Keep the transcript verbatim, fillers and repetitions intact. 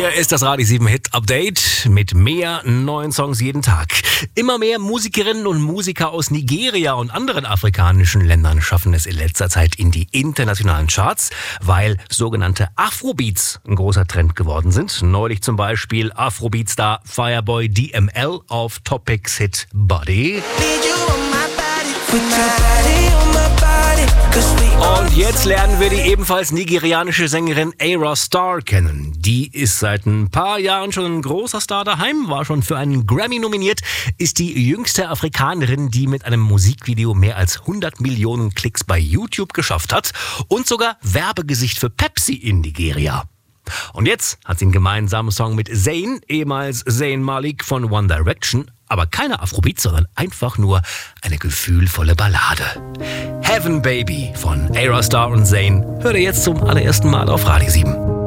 Hier ist das Radio sieben Hit Update mit mehr neuen Songs jeden Tag. Immer mehr Musikerinnen und Musiker aus Nigeria und anderen afrikanischen Ländern schaffen es in letzter Zeit in die internationalen Charts, weil sogenannte Afrobeats ein großer Trend geworden sind. Neulich zum Beispiel Afrobeat-Star Fireboy D M L auf Topics Hit Body. Und jetzt lernen wir die ebenfalls nigerianische Sängerin Ayra Starr kennen. Die ist seit ein paar Jahren schon ein großer Star daheim, war schon für einen Grammy nominiert, ist die jüngste Afrikanerin, die mit einem Musikvideo mehr als hundert Millionen Klicks bei YouTube geschafft hat und sogar Werbegesicht für Pepsi in Nigeria. Und jetzt hat sie einen gemeinsamen Song mit Zayn, ehemals Zayn Malik von One Direction, aber keine Afrobeat, sondern einfach nur eine gefühlvolle Ballade. Heaven Baby von Ayra Starr und Zayn hört ihr jetzt zum allerersten Mal auf Radio sieben.